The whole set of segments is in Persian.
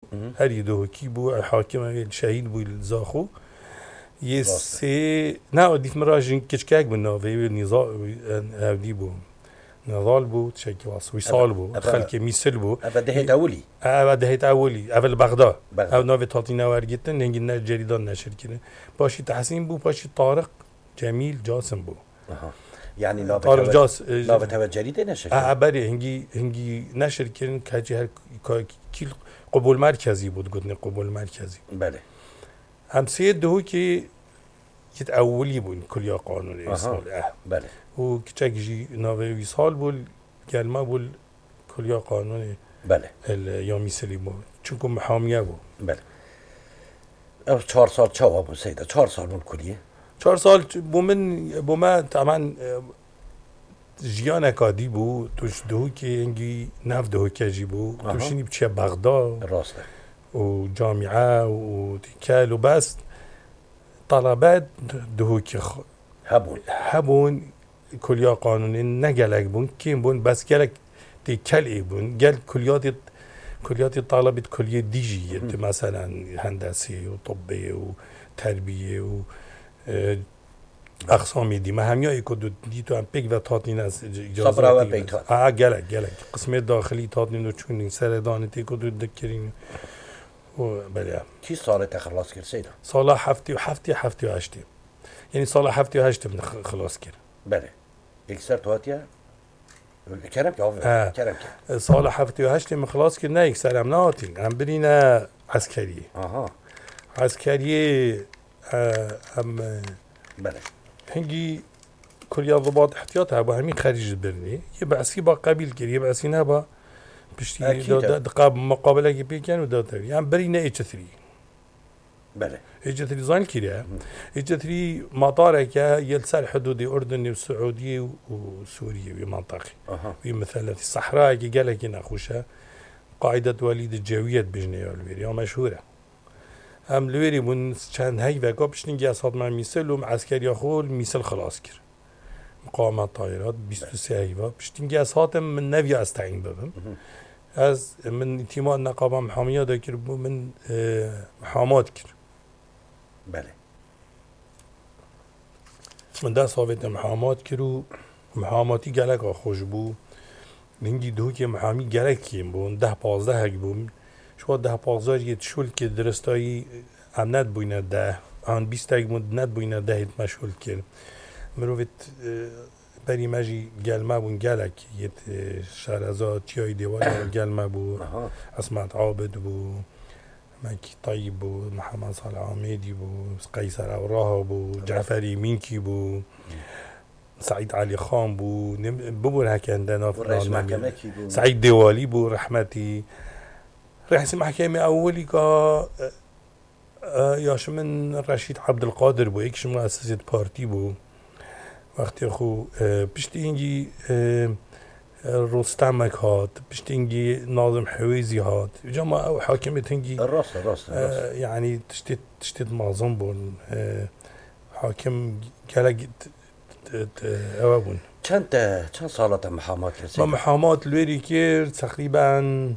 هری دهوکی بو حاکم شهید بو زاخو یه سه نه دیف مراجعین کشکک بو ناوی نزال هودی بو نضال بو تشكي واس وصال بو خلك ميسل بو دهيت اولي دهيت اولي اول بغداد او نوفي تاتينا ورجتن نجي جريدان نشر كده باشي تحسين بو باشي طارق جميل جاسم بو يعني طارق جاس نوفي جريده نشر بري هنجي نشر كرن كاجي هر كيل قبول مركزي بود قلنا قبول مركزي بله هم سيد هو كي يتأولي بون كل يا قانون وصال بله و كتاك جي ناوي وصال بول كلمة بول كل يا قانون بله اليومي سلي بو چونكو محامية بو بله او 4 سال چه ابو سيده 4 سال من كليه 4 سال بو ما طبعا جيان اكادي بو توش دهو كي انجي ناف دهو كاجي بو توشيني بچه بغداد راسته وجامعة وتكال وبس طلبات دهوكي هبون كلية قانوني نجلك بون كيم بون بس جلك تكلي بون جل كليات طلبة كلية ديجي مثلا هندسي وطبية وتربية و أقسام دي ما هم ياي كدو دي تو هم بيك وتاتني ناس صبرا وبيتات جلك قسم داخلي تاتني لو چون سردانتي كدو تذكرين بله چی سال خلاص کرد سیدا؟ سال هفتی و هشتی یعنی سال هفتی و هشتی من خلاص کرد بله اکثر تواتیا کرم که کرم که سال هفتی و هشتی من خلاص کرد نه اکثر هم نهاتین هم برین عسکری عسکری هم بله هنگی کلیه ضباط احتیاط ها با همین خریج برنی یه بعثی با قبیل کرد یه بعثی نه با بشتي مقابله كي بيكان وداتر يعني برينا اتش 3 بله اتش 3 زين كده اتش 3 مطارك يلسال حدود الاردن والسعوديه وسوريا بمنطقه في مثلا في الصحراء قال لك ناخوشها قاعده وليد الجويات بجنيه الويري مشهوره ام الويري من كان هاي وقا بشتنجي اصاد مع ميسل ومعسكر ياخول ميسل خلاص كر مقاومه طائرات 23 هيفا بشتنجي اصادم من نفي استعين بهم از من انتماء نقابه محاميه داكر من محامات كر بله من ده صافت محامات كرو محاماتي گلک خوش بو ننگی دو که محامی گلک کیم بون 10-15 هک بون شو 10-15 یه شول که درستایی امنت بوینه 10 آن 20 هک بون نت بوینه 10 مشغول کرد مروت بری ماجی گلمه بون گلک یه شهرزاد تیای دیوان گلمه بو اسمت عابد بو مکی طیب بو محمد صالح عمیدی بو قیصر اوراه بو جعفری مینکی بو سعيد علي خان بو بو هكذا سعيد ديوالي بو رحمتي رئيس محكمة أولي كا ياش من رشيد عبد القادر بو إيش مؤسسة بارتي بو وقت أخو بشتينجي رستمك هات بشتينجي ناظم حويزي هات جماعة أو حاكمة تنجي الرص يعني تشتت معظم بون حاكم كلاجت اوابون چند سالات محامات رسید؟ محامات الویری کرد تقریبا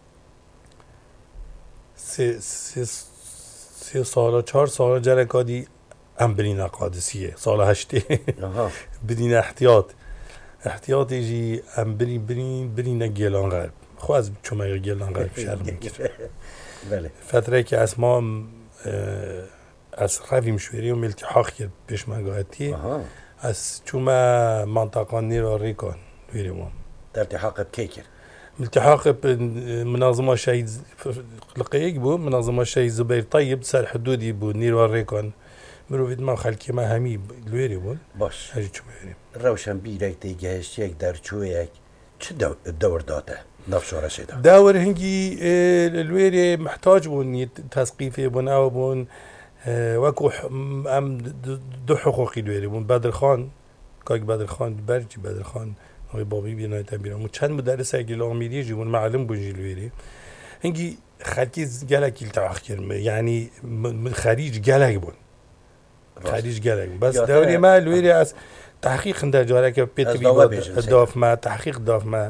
3 سال 4 سال جلکادی ام برین قادسیه سال 8 بدین احتیاطی جی ام برین گیلان غرب خو از چمای گیلان غرب شرم کرد بله فتره که اسمام از رویم شوری و ملتحاق کرد پیشمرگاهتی از چوما منطقه نیرو ریکان ویرمون التحاق بكيكر التحاق بمنظمة شهيد لقيق بو منظمة شهيد زبير طيب سال حدودي بو نيرو ريكان مروفيد ما خلكي ما همي الويري بون باش هاجي چوما ويري روشن بيرك تيجهشيك درچويك چه الدور داته نفس رشيده دور هنجي الويري محتاج بون تثقيفي بون او بون وكو ام دو حقوقي الويري بون بدر خان كاك بدر خان برجي بدر خان هاي بابي بينا تبيرا مو چند مدرس اگه لامیری جون معلم بون الويري هنجي خلكي جالك التعاخ كلمه يعني من خريج جالك بون خريج جالك بس دوري ما الويري از تحقيق عند جالك بيتري داف ما تحقيق داف ما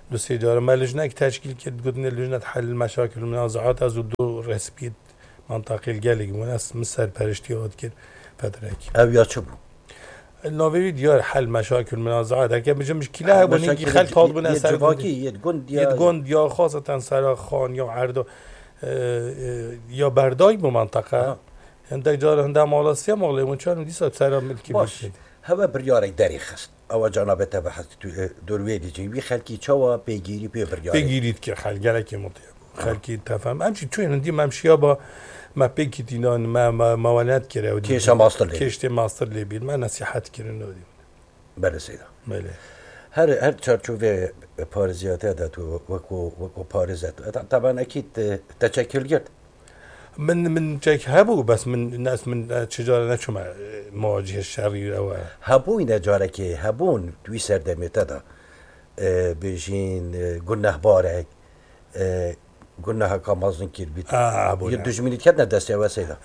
دو سه جار ما لجنه تشکیل کرد گفتن لجنه حل المشاكل والمنازعات از دو رسميت منطقه الجالي مناس مسر پرشتیات کرد فترکی او یا چه بود؟ ناوی دیار حل مشاكل المنازعات اگه بجم مشكله ها بون اینکه خل تاد بون اثر جواکی یه گند یا خاصتا سرا خان یا عرض یا بردای به منطقه هنده جار هنده مالاسیا مالمون چون دیسا سرا ملکی باش هوا بریارک داری خست او جناب تا بحث دورویدی چی بی خلکی چوا بگیری پی بریارک بگیرید که خلگره که مطیب خلکی تفهم همچی توی هندی ممشیا با ما پیکیتینان ما موانت کرده و کیش ماستر لی کشت ماستر لی بید ما نصیحت کردن و دیم بله سیدا بله هر چارچوب پارزیاته ده تو وکو پارزت طبعا اکید تشکل کرد من جاك هبو بس من الناس من شجره نشوم مواجهه الشرير او هبوين جارك هبون دوي سردمته ده بيجين قلنا بارك قلنا كامازن كير بيت يدوج مني كدنا دستي وسيله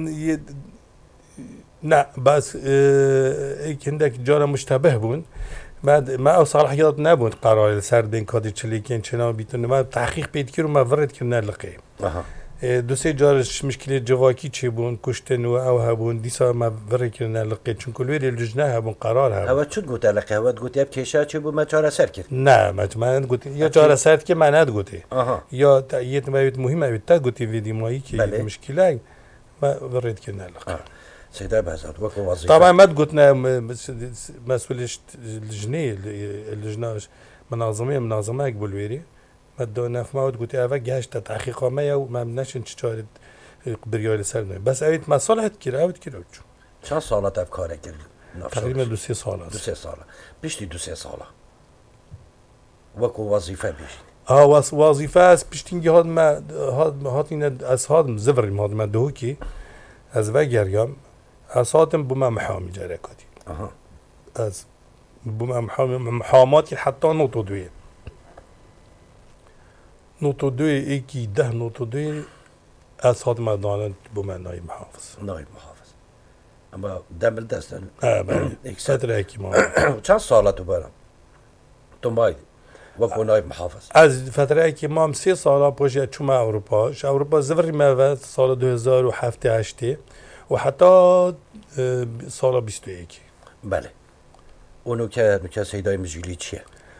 لا بس عندك جاره مشتبه بون بعد ما اوصل حاجات نبون قرار سردين كادي تشليكين چنا بيتون ما تحقيق بيت كيرو ما ورد كنا لقي دو سه جارش مشکلی جواکی چی بون کشتن و او هبون دیسا ما وری کردن لقی چون کلوری لجنه هبون قرار هبون هوا چود گوته لقی هوا گوته اب کشا چی بود ما چاره سر کرد نه ما گوته یا چاره سر که من ند گوته یا تایید موید مهمه تا گوته ویدی مایی که مشکلی ما ورید کردن لقی سیدا بازات وقت وظیفه طبعا ما گوتنا مسئولش لجنه منظمه بولویری مدو نف ما قلت أفا جهشت تحقيق ما يو ما مناش نشتغل بريال سرنا بس أويت ما صلحت كده أويت كده وشو چند سالة أفكارك تقريبا 2 سال 2 سال بيشتي 2 سال وكو وظيفة بيشتي وظيفة از بيشتينجي هاد ما هاتين از هاد زفر هاد ما دوكي از وجريام از هاتم بما محامي جركاتي از بما محاماتي حتى نقطة دوية نقطة دوية ايكي 10 نقطة دوية از هاد ما دانت بما نائب محافظ اما دم دستن بله فتره اکی ما چند ساله تو برم تو باید وکو نایب محافظ از فتره اکی ما هم 3 ساله پوشید چوم اروپا زوری ما سال 2007 8 و حتی سال 21 بله اونو که سیدای مجیلی چیه؟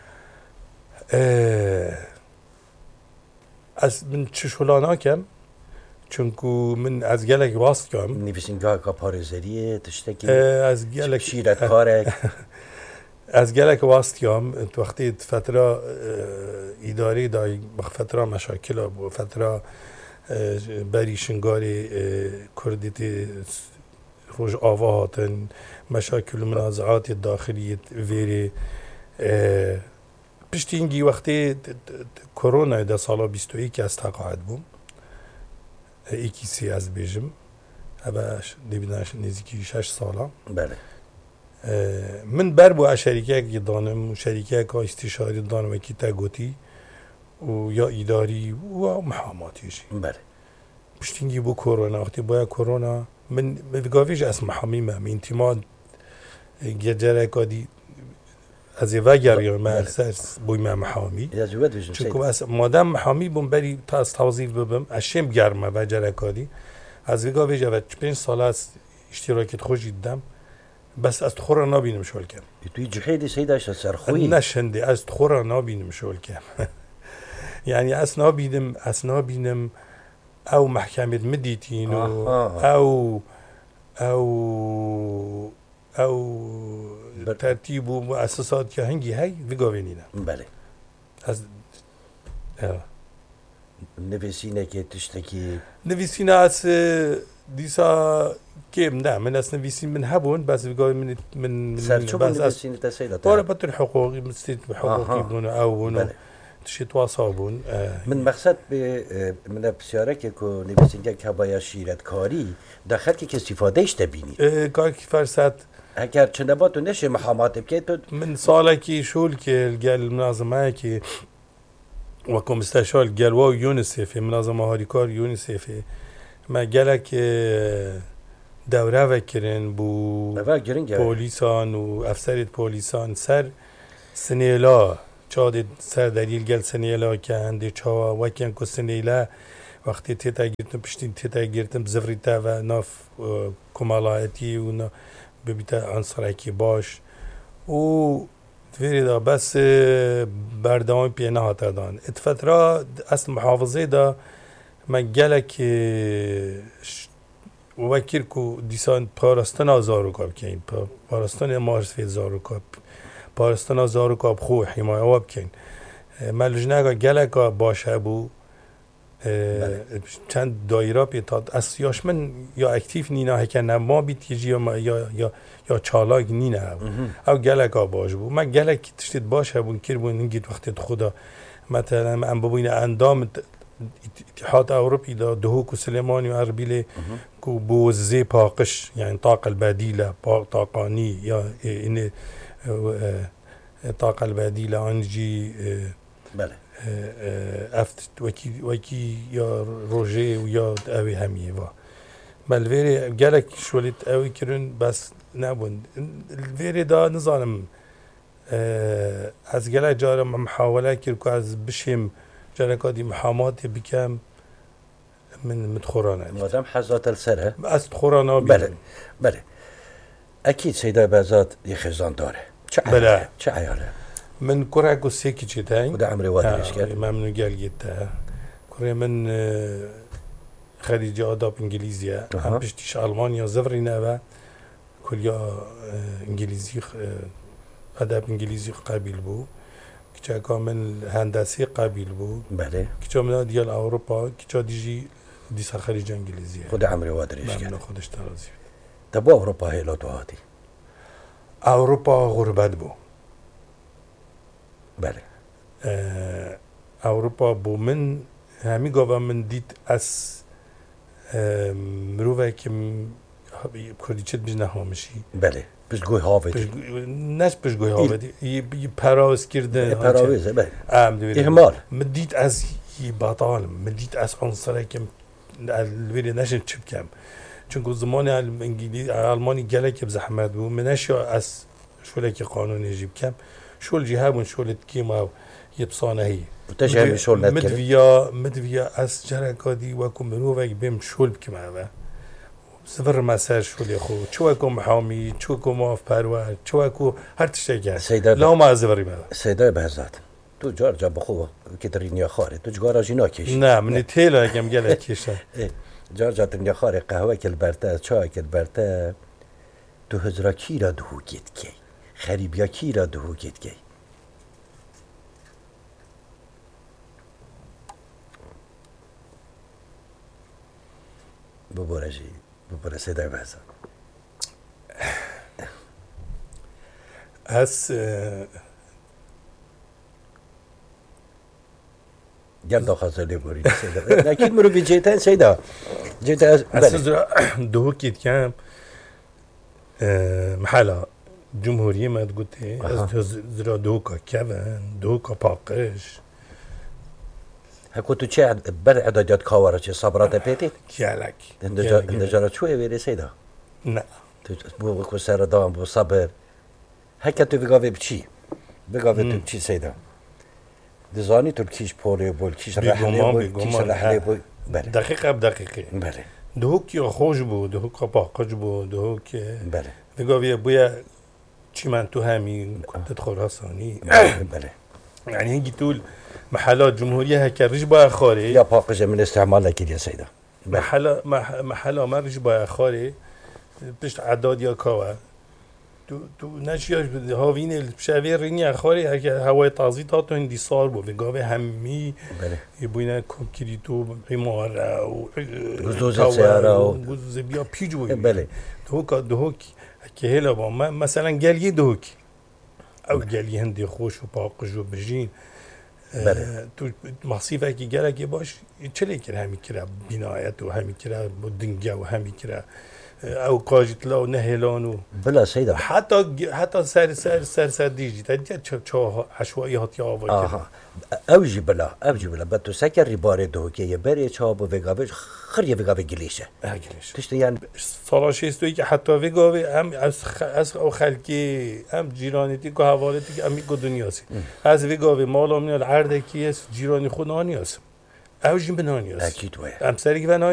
از من چشولانا کم چونکو من از گلک واست کم نویسنگاه که پارزریه تشتکی از گلک شیرت کارک از گلک واست کم وقتی فتره اداری دای فتره مشاکل و فتره بری شنگاری کردیت روش آواهاتن مشاکل و منازعات داخلی ویری پشتینگی وقتی کرونا در سال 21 از تقاعد بوم ایکی سی از بیجم اباش دیبناش نزدیکی 6 ساله بله من بربو شرکه که دانم و شرکه که استشاری دانم و کی تگوتی و یا اداری و محاماتیش بله پشتینگی بو کرونا وقتی با کرونا من بگاویش از محامی ما انتماد گجره کادی از وگر یا ما اساس بوی ما محامی چون از مادام محامی بوم بری تا از توضیح ببم اشم گرمه و جرکادی از وگاویش و 5 سال از اشتراکت خوش دیدم بس از تخورا نابینم شول کم توی جحیدی سیداش سرخویی نشنده از تخورا نابینم شول کم یعنی از نابینم او محکمت مدیتین او ترتیب و مؤسسات که هنگی هی وگاوینینه بله از نویسینه که تشتکی نویسینه از دیسا کم نه من از نویسین من هبون بس وگاوی من سرچوب نویسینه تسیده باره بطور حقوقی مستید حقوقی بونه او بونه تشت واصابون من مقصد به من بسیاره که نویسنگه که باید شیرت کاری داخل که استفاده ایش تبینی کار که فرصت اگر چنده با تو نشه محامات بکید من ساله که شول که گل منظمه که وکم استشال گل و یونیسف منظمه هاریکار یونیسف ما گله که دوره وکرن بو پولیسان و افسرت پولیسان سر سنیلا چاد سر دلیل گل سنیلا که هندی چا وکن کو سنیلا وقتی تیتا گرتم پشتین تیتا گرتم زفریتا و ناف کمالایتی و نا ببیتا عنصرکی باش و تفیری دا بس بردوام پیانه هاتا دان اتفترا اصل محافظه دا ما گلک وکر کو دیسان پارستان زاروکاب کین پارستان مارس فی زاروکاب پارستان زاروکاب خو حمایه واب کین ما لجنه گلک باشه بو چند دایره پیتاد از یاش من یا اکتیف نینا هکن ما بیت یا چالاک نینا او گلک باش بو ما گلک تشتید باشه بون کر بون نگید وقتی خدا مثلا ام ببین اندام اتحاد اوروبی دا دهوک و سلیمانی و اربیل کو بوزه پاقش يعني طاقة البديلة طاقاني یا این طاقة البديلة انجي بله افت وکی یا روژه و یا اوی همیه و بل گلک شولیت اوی کرن بس نبون الویری دا نظارم از گلک جارم محاوله کرد که از بشیم جرکادی محامات بکم من متخورانه مادام حزات السره از تخورانه بله بله اكيد سيدة بازات يخزان داره بله چه عياله من كره قصيكي جتاين وده عمري وادرش كده ما منو قال جتا كره من خريج آداب انجليزيا هم بشتيش ألمانيا زفرينا و كل يا انجليزي آداب انجليزي قابل بو كيشا من هندسي قابل بو بله كيشا من ديال أوروبا كيشا ديجي ديسا خريج انجليزيا وده عمري وادرش كده ما خودش ترازي طب أوروبا هي لو توهاتي أوروبا غربت بو بله اوروپا بو من همی گاوا من دید از مروفه که کردی چت بجنه هامشی بله بشگوی هاویدی نش بشگوی هاویدی یه پراوز کردن پراوزه بله اهمال من دید از یه باطالم من دید از عنصره که الویری نشن چپ کم چون زمان انگلیسی آلمانی گله که بزحمت بود من نشیا از شوله که قانون یجیب کم شول جهابون شولت كيما يبصانه هي وتجهب شول نتكلم مدفيا اس جركادي وكم بنوفك بهم شول كيما هذا سفر مسار شول يا خو شوكم حامي شوكم اف پرور شوكو هر تشتي لا ما زفري ما سيدا بهزات تو جار جاب خو كترينيا خاري تو جارا جينا كيش نه من تيلا كم قال كيش جار جاتنيا خاري قهوه كل برتا چای كل برتا تو هزرا كيرا دو گيت كي خریبیا کی را دهو گید گی بباره سیده بازا از گرد آخازه لیبوری سیده نکید مرو بی جیتن سیده جیتن از دهو گید کم محلا جمهوریه ما تقولي از زرا دوكا كفن دوكا باقش هكو تو چه بر عدادات کاوره چه صبرات پیتید کیالک اندجارا چوه ویری سیدا نه تو بو کو سردان بو صبر هکا تو بگاوه بچی بگاوه تو بچی سیدا دزانی تو کیش پوره بول کیش رحله بول کیش رحله بول دقیقه بدقیقه بله دوکی خوش بود دوکا باقش بود دوک بله بگاوه بویا چی من تو همین كنت خراساني بله يعني هيجي تقول محلات جمهورية هكا رجبا خاري يا باقش من استعمال لك يا سيدة محلا ما رجبا خاري بشت عداد يا كوا تو نشياش هاوين الشافير ريني خاري هكا هواي تازي تاتو هندي صار بو بقاوه همي يبوينا كونكريتو عمارة و غزوز سيارة و غزوز بيا بيجو بله دهوك که هلا با ما مثلا گلی دوک او گلی هندی خوش و پاقش و بجین تو مصیفه که گله که باش چلی کرد همی کرد بینایت و همی کرد با دنگه و همی کرد او کاجت لا و نهلانو بلا سيدا حتى سر ديجي تدي چه عشوائي هات يا آوا آها اوجي بلا بتو سكر ريباري دوكي يبري چاب و وگاوي خري وگاوي گليشه تشت يعني سالاشيستوي که حتی وگاوي هم از او خلقي هم جيرانيتي کو حوالتي هم کو دنياسي از وگاوي مالا من العرض کی جيراني خونانياس اوجي بنانياس اكيد وين هم سري بنانياس